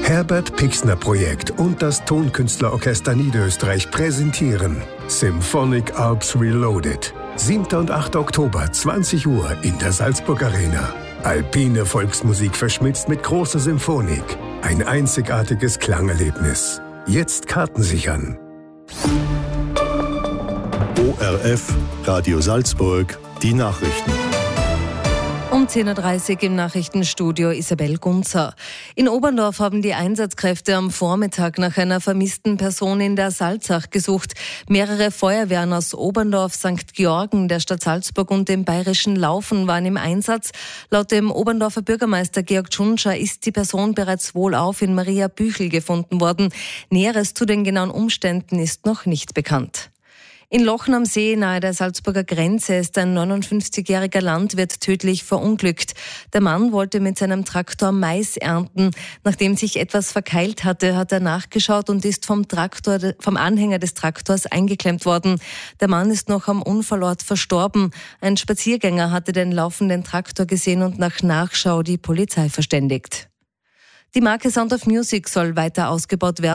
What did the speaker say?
Herbert Pixner Projekt und das Tonkünstlerorchester Niederösterreich präsentieren Symphonic Alps Reloaded. 7. und 8. Oktober, 20 Uhr in der Salzburg Arena. Alpine Volksmusik verschmitzt mit großer Symphonik. Ein einzigartiges Klangerlebnis. Jetzt Karten sichern. ORF, Radio Salzburg, die Nachrichten. Um 10.30 Uhr im Nachrichtenstudio Isabel Gunzer. In Oberndorf haben die Einsatzkräfte am Vormittag nach einer vermissten Person in der Salzach gesucht. Mehrere Feuerwehren aus Oberndorf, St. Georgen, der Stadt Salzburg und dem bayerischen Laufen waren im Einsatz. Laut dem Oberndorfer Bürgermeister Georg Tschunscher ist die Person bereits wohlauf in Maria Büchel gefunden worden. Näheres zu den genauen Umständen ist noch nicht bekannt. In Lochen am See nahe der Salzburger Grenze ist ein 59-jähriger Landwirt tödlich verunglückt. Der Mann wollte mit seinem Traktor Mais ernten. Nachdem sich etwas verkeilt hatte, hat er nachgeschaut und ist vom Anhänger des Traktors eingeklemmt worden. Der Mann ist noch am Unfallort verstorben. Ein Spaziergänger hatte den laufenden Traktor gesehen und nach Nachschau die Polizei verständigt. Die Marke Sound of Music soll weiter ausgebaut werden.